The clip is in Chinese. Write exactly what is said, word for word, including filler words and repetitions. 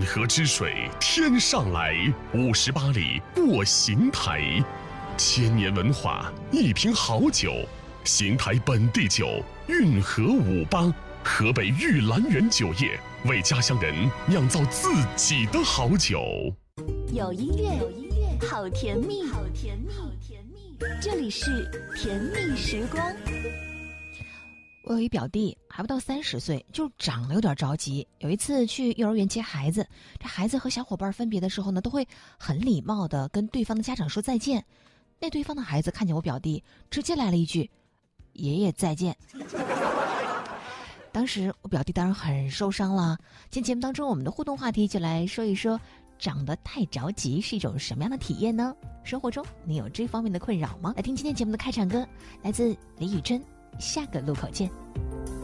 河之水天上来，五十八里过邢台。千年文化，一瓶好酒，邢台本地酒，运河五八，河北玉兰园酒业为家乡人酿造自己的好酒。 有音乐，有音乐，好甜蜜，好甜蜜，好甜蜜。这里是甜蜜时光。 我有一表弟，还不到三十岁，就长得有点着急。有一次去幼儿园接孩子，这孩子和小伙伴分别的时候呢，都会很礼貌的跟对方的家长说再见。那对方的孩子看见我表弟，直接来了一句：“爷爷再见。”当时我表弟当然很受伤了。今天节目当中，我们的互动话题就来说一说，长得太着急是一种什么样的体验呢？生活中你有这方面的困扰吗？来听今天节目的开场歌，来自李宇珍，下个路口见。